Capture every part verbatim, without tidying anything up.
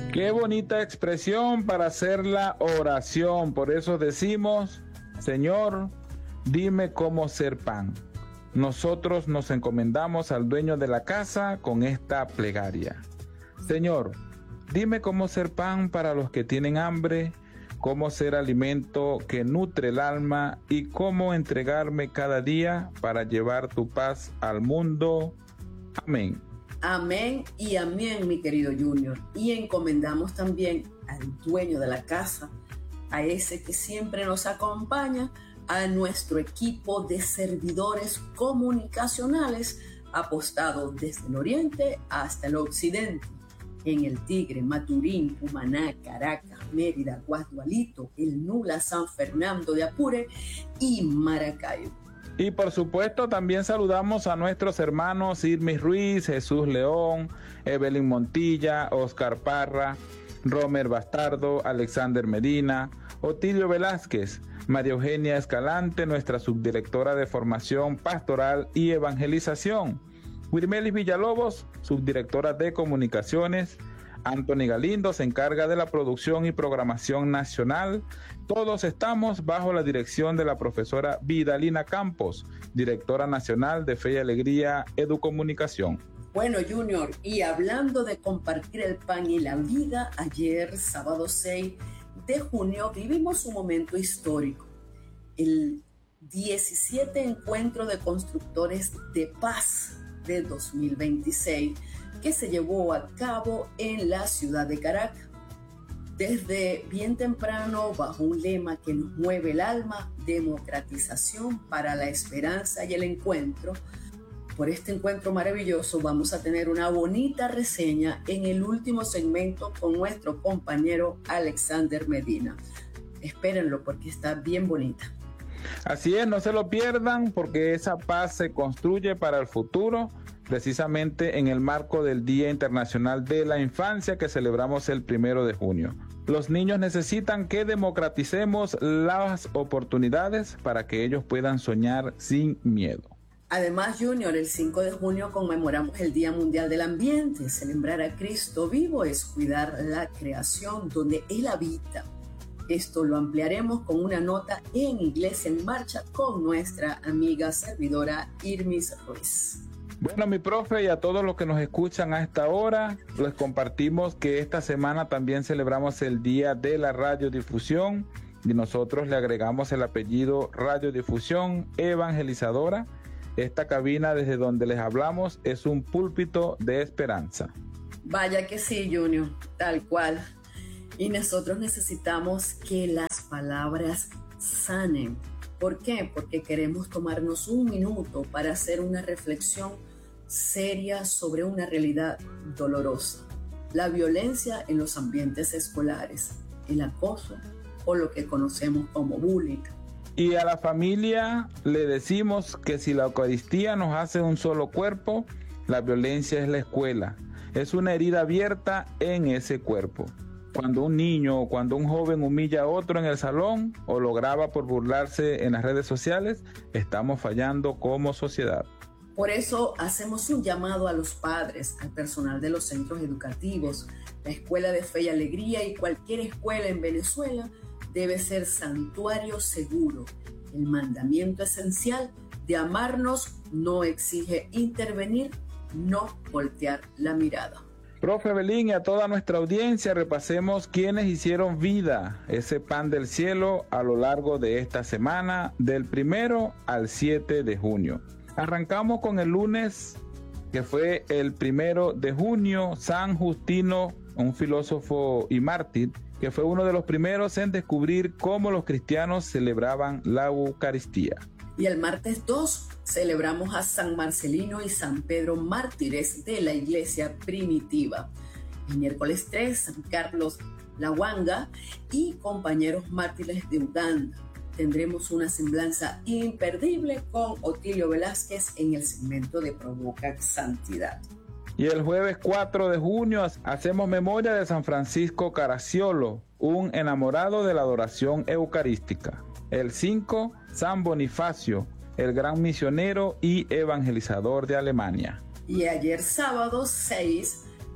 Qué bonita expresión para hacer la oración. Por eso decimos, Señor, dime cómo ser pan. Nosotros nos encomendamos al dueño de la casa con esta plegaria. Señor, dime cómo ser pan para los que tienen hambre, cómo ser alimento que nutre el alma y cómo entregarme cada día para llevar tu paz al mundo. Amén. Amén y amén, mi querido Junior. Y encomendamos también al dueño de la casa, a ese que siempre nos acompaña, a nuestro equipo de servidores comunicacionales apostados desde el oriente hasta el occidente, en el Tigre, Maturín, Cumaná, Caracas, Mérida, Guasdualito, El Nula, San Fernando de Apure y Maracaibo. Y por supuesto también saludamos a nuestros hermanos Irmis Ruiz, Jesús León, Evelyn Montilla, Oscar Parra, Romer Bastardo, Alexander Medina, Otilio Velázquez, María Eugenia Escalante, nuestra subdirectora de Formación Pastoral y Evangelización, Wirmelis Villalobos, subdirectora de Comunicaciones, Anthony Galindo se encarga de la producción y programación nacional. Todos estamos bajo la dirección de la profesora Vidalina Campos, directora nacional de Fe y Alegría Educomunicación. Bueno, Junior, y hablando de compartir el pan y la vida, ayer, sábado seis de junio, vivimos un momento histórico. El diecisiete Encuentro de Constructores de Paz de dos mil veintiséis, que se llevó a cabo en la ciudad de Caracas. Desde bien temprano, bajo un lema que nos mueve el alma, democratización para la esperanza y el encuentro. Por este encuentro maravilloso vamos a tener una bonita reseña en el último segmento con nuestro compañero Alexander Medina. Espérenlo porque está bien bonita. Así es, no se lo pierdan porque esa paz se construye para el futuro, precisamente en el marco del Día Internacional de la Infancia que celebramos el primero de junio. Los niños necesitan que democraticemos las oportunidades para que ellos puedan soñar sin miedo. Además, Junior, el cinco de junio conmemoramos el Día Mundial del Ambiente. Celebrar a Cristo vivo es cuidar la creación donde Él habita. Esto lo ampliaremos con una nota en Iglesia en Marcha con nuestra amiga servidora Irmis Ruiz. Bueno, mi profe, y a todos los que nos escuchan a esta hora, les compartimos que esta semana también celebramos el Día de la Radiodifusión y nosotros le agregamos el apellido Radiodifusión Evangelizadora. Esta cabina desde donde les hablamos es un púlpito de esperanza. Vaya que sí, Junior, tal cual. Y nosotros necesitamos que las palabras sanen. ¿Por qué? Porque queremos tomarnos un minuto para hacer una reflexión seria sobre una realidad dolorosa. La violencia en los ambientes escolares, el acoso o lo que conocemos como bullying. Y a la familia le decimos que si la Eucaristía nos hace un solo cuerpo, la violencia es la escuela. Es una herida abierta en ese cuerpo. Cuando un niño o cuando un joven humilla a otro en el salón o lo graba por burlarse en las redes sociales, estamos fallando como sociedad. Por eso hacemos un llamado a los padres, al personal de los centros educativos, la Escuela de Fe y Alegría y cualquier escuela en Venezuela debe ser santuario seguro. El mandamiento esencial de amarnos no exige intervenir, no voltear la mirada. Profe Belín, y a toda nuestra audiencia repasemos quiénes hicieron vida ese pan del cielo a lo largo de esta semana, del primero al siete de junio. Arrancamos con el lunes, que fue el primero de junio, San Justino, un filósofo y mártir, que fue uno de los primeros en descubrir cómo los cristianos celebraban la Eucaristía. Y el martes dos celebramos a San Marcelino y San Pedro, mártires de la iglesia primitiva. El miércoles tres, San Carlos Lawanga y compañeros mártires de Uganda. Tendremos una semblanza imperdible con Otilio Velázquez en el segmento de Provoca Santidad. Y el jueves cuatro de junio hacemos memoria de San Francisco Caracciolo, un enamorado de la adoración eucarística. El cinco, San Bonifacio, el gran misionero y evangelizador de Alemania. Y ayer sábado seis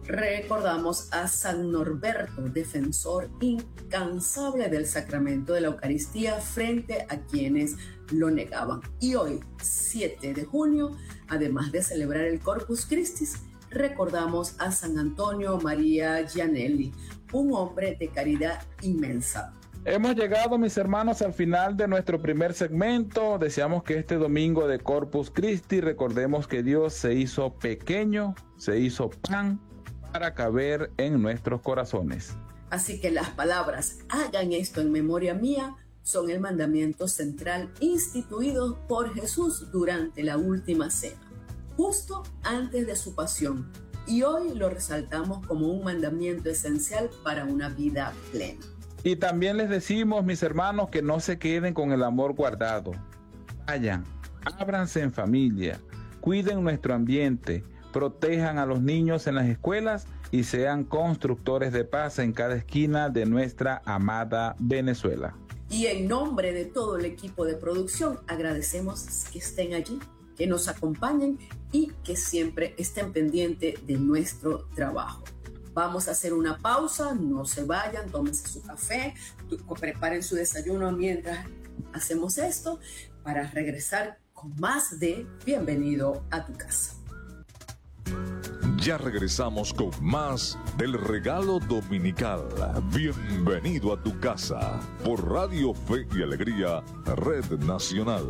Recordamos a San Norberto, defensor incansable del sacramento de la Eucaristía frente a quienes lo negaban. Y hoy, siete de junio, además de celebrar el Corpus Christi, recordamos a San Antonio María Gianelli, un hombre de caridad inmensa. Hemos llegado, mis hermanos, al final de nuestro primer segmento. Deseamos que este domingo de Corpus Christi recordemos que Dios se hizo pequeño, se hizo pan para caber en nuestros corazones. Así que las palabras "hagan esto en memoria mía" son el mandamiento central instituido por Jesús durante la última cena, justo antes de su pasión, y hoy lo resaltamos como un mandamiento esencial para una vida plena. Y también les decimos, mis hermanos, que no se queden con el amor guardado. Vayan, ábranse en familia, cuiden nuestro ambiente, protejan a los niños en las escuelas y sean constructores de paz en cada esquina de nuestra amada Venezuela. Y en nombre de todo el equipo de producción, agradecemos que estén allí, que nos acompañen y que siempre estén pendientes de nuestro trabajo. Vamos a hacer una pausa, no se vayan, tómense su café, preparen su desayuno mientras hacemos esto, para regresar con más de Bienvenido a tu casa. Ya regresamos con más del regalo dominical. Bienvenido a tu casa por Radio Fe y Alegría, Red Nacional.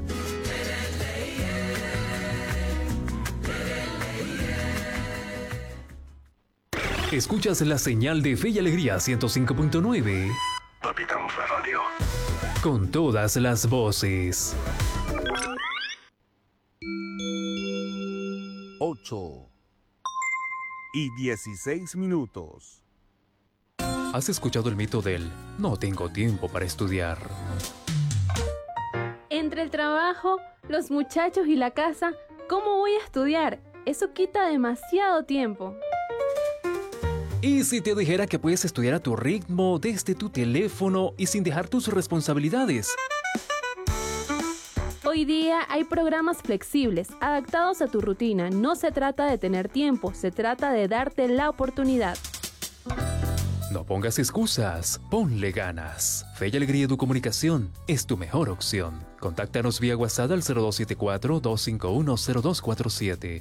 Escuchas la señal de Fe y Alegría ciento cinco punto nueve. Capitán Radio. Con todas las voces. ocho y dieciséis minutos. ¿Has escuchado el mito del "no tengo tiempo para estudiar"? Entre el trabajo, los muchachos y la casa, ¿cómo voy a estudiar? Eso quita demasiado tiempo. ¿Y si te dijera que puedes estudiar a tu ritmo, desde tu teléfono y sin dejar tus responsabilidades? Hoy día hay programas flexibles, adaptados a tu rutina. No se trata de tener tiempo, se trata de darte la oportunidad. No pongas excusas, ponle ganas. Fe y Alegría Educomunicación es tu mejor opción. Contáctanos vía WhatsApp al cero dos siete cuatro, dos cinco uno, cero dos cuatro siete.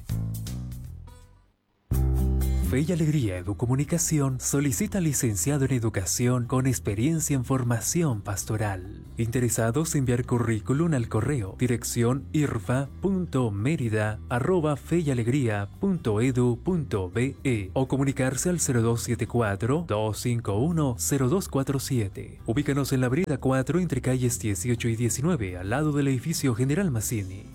Fe y Alegría Educomunicación solicita licenciado en Educación con experiencia en formación pastoral. Interesados en enviar currículum al correo dirección irfa punto merida arroba fe y alegría punto edu punto be o comunicarse al cero dos siete cuatro, dos cinco uno, cero dos cuatro siete. Ubícanos en la Brida cuatro entre calles dieciocho y diecinueve, al lado del edificio General Mazzini.